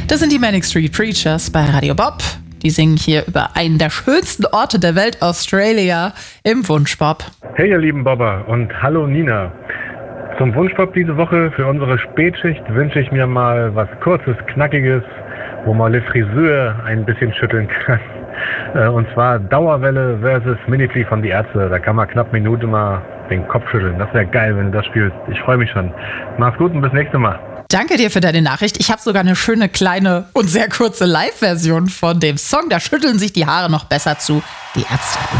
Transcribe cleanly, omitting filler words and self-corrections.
Das sind die Manic Street Preachers bei Radio Bob. Die singen hier über einen der schönsten Orte der Welt, Australia, im Wunschbob. Hey ihr lieben Bobber und hallo Nina. Zum Wunschbob diese Woche für unsere Spätschicht wünsche ich mir mal was Kurzes, Knackiges, wo man die Frisur ein bisschen schütteln kann. Und zwar Dauerwelle versus Minifee von Die Ärzte. Da kann man knapp eine Minute mal den Kopf schütteln. Das wäre geil, wenn du das spielst. Ich freue mich schon. Mach's gut und bis nächstes Mal. Danke dir für deine Nachricht. Ich habe sogar eine schöne, kleine und sehr kurze Live-Version von dem Song. Da schütteln sich die Haare noch besser zu. Die Ärzte.